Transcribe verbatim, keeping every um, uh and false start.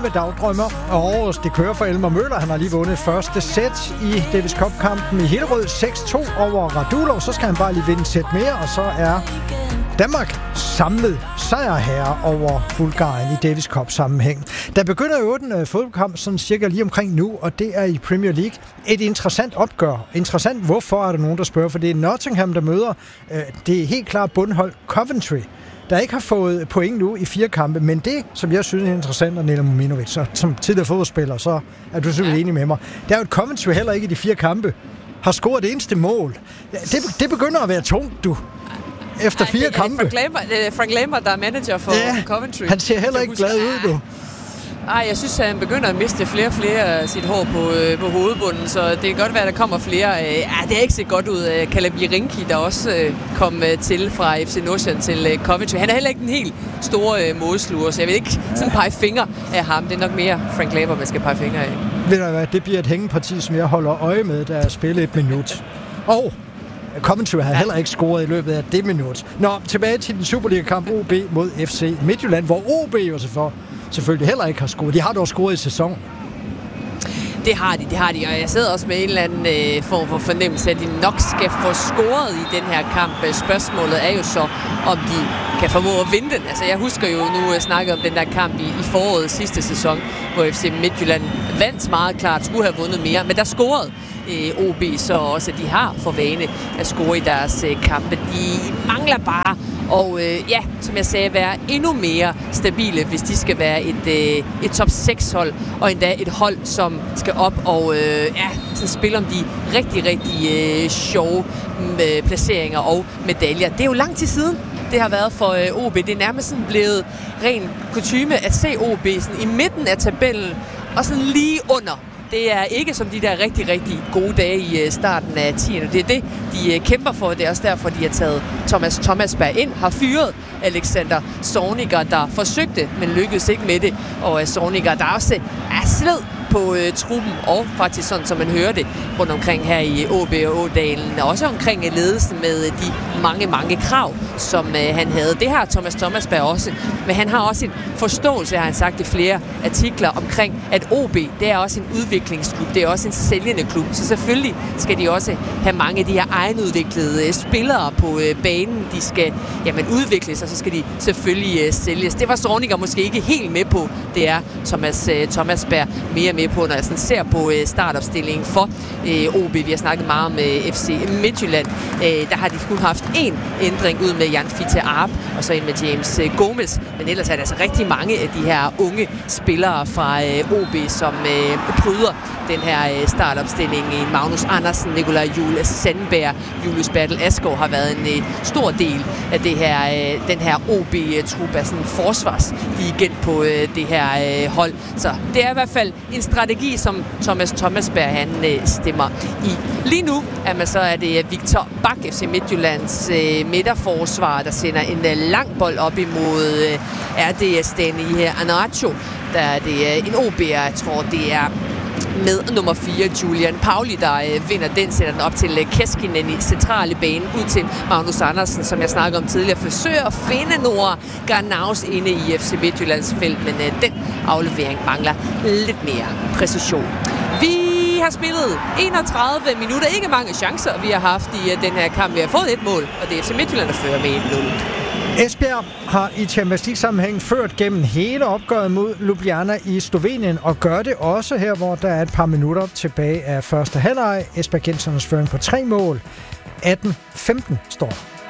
med dagdrømmer, og det kører for Elmer Møller. Han har lige vundet første sæt i Davis Cup-kampen i Hillerød seks to over Radulov. Så skal han bare lige vinde et sæt mere, og så er Danmark samlet sejrherre over Bulgarien i Davis Cup-sammenhæng. Der begynder jo en fodboldkamp sådan cirka lige omkring nu, og det er i Premier League. Et interessant opgør. Interessant, hvorfor er der nogen, der spørger? For det er Nottingham, der møder øh, det er helt klart bundhold Coventry, der ikke har fået point nu i fire kampe. Men det, som jeg synes er interessant, og Nela Mominovic, så som tidligere fodboldspiller, så er du selvfølgelig ja. enig med mig. Der er jo et Coventry heller ikke i de fire kampe har scoret det eneste mål. Det, det begynder at være tungt, du. Efter fire det, kampe. Frank Lampard, Frank Lampard, der er manager for ja, Coventry. Han ser heller ikke glad ud, du. Nej, jeg synes, at han begynder at miste flere og flere af sit hår på, øh, på hovedbunden, så det kan godt være, at der kommer flere. Øh, ja, det har ikke set godt ud. Kalabirinki, der også øh, kom øh, til fra F C Nordsjælland til øh, Coventry. Han er heller ikke den helt store øh, målsluger, så jeg vil ikke sådan pege fingre af ham. Det er nok mere Frank Lampard, man skal pege fingre af. Ved du hvad, det bliver et hængeparti, som jeg holder øje med, der er spillet et minut. Og Coventry har heller ikke scoret i løbet af det minut. Nå, tilbage til den Superliga-kamp O B mod F C Midtjylland, hvor O B jo selvfølgelig heller ikke har scoret. De har dog scoret i sæsonen. Det har de, det har de, og jeg sidder også med en eller anden øh, form for fornemmelse, at de nok skal få scoret i den her kamp. Spørgsmålet er jo så, om de kan formå at vinde den. Altså, jeg husker jo nu at snakke om den der kamp i, i foråret sidste sæson, hvor F C Midtjylland vandt meget klart, skulle have vundet mere, men der scorede øh, O B så også, at de har for vane at score i deres øh, kampe. De mangler bare og øh, ja, som jeg sagde, være endnu mere stabile, hvis de skal være et, øh, et top seks hold, og endda et hold, som skal op og øh, ja, så spille om de rigtig, rigtig øh, sjove øh, placeringer og medaljer. Det er jo lang tid siden, det har været for øh, O B. Det er nærmest sådan blevet ren kutyme at se O B sådan i midten af tabellen, og sådan lige under. Det er ikke som de der rigtig, rigtig gode dage i starten af tiende. Det er det, de kæmper for. Det er også derfor, de har taget Thomas Thomasberg ind, har fyret Alexander Zorniger, der forsøgte, men lykkedes ikke med det. Og Zorniger, der også er sled på øh, truppen, og faktisk sådan, som man hører det rundt omkring her i O B og Ådalen, og også omkring ledelsen med de mange, mange krav, som øh, han havde. Det har Thomas Thomasberg også, men han har også en forståelse, har han sagt i flere artikler, omkring, at O B, det er også en udviklingsklub, det er også en sælgende klub, så selvfølgelig skal de også have mange af de her egenudviklede øh, spillere på øh, banen, de skal jamen, udvikles, og så skal de selvfølgelig øh, sælges. Det var Zorniger måske ikke helt med på, det er Thomas øh, Thomasberg mere med på, når jeg sådan ser på øh, startopstillingen for øh, O B. Vi har snakket meget om øh, F C Midtjylland. Øh, der har de kun haft én ændring ud med Jan Fiete Arp, og så en med James øh, Gomez. Men ellers er der altså rigtig mange af de her unge spillere fra øh, O B, som øh, bryder den her øh, startopstilling. Magnus Andersen, Nikolaj Juhl Sandberg, Julius Bertel Asgaard har været en øh, stor del af det her, øh, den her O B-trup af sådan forsvarsligent på øh, det her øh, hold. Så det er i hvert fald en strategi, som Thomas Thomasberg han øh, stemmer i. Lige nu er, man så, er det Victor Bak, F C Midtjyllands øh, midterforsvar, der sender en øh, lang bold op imod øh, R D S Dani her Anacho. Der er det øh, en O B'er, jeg tror det er med nummer fire, Julian Pauli, der øh, vinder den, sætter den op til øh, Keskinen i centrale bane, ud til Magnus Andersen, som jeg snakkede om tidligere, forsøger at finde Nora Garnaus inde i F C Midtjyllands felt, men øh, den aflevering mangler lidt mere præcision. Vi har spillet enogtredive minutter, ikke mange chancer, vi har haft i uh, den her kamp. Vi har fået et mål, og det er F C Midtjylland, der fører med et nul. Esbjerg har i Champions League-sammenhæng ført gennem hele opgøret mod Ljubljana i Slovenien, og gør det også her, hvor der er et par minutter tilbage af første halvleg. Esbjergensernes føring på tre mål. atten femten står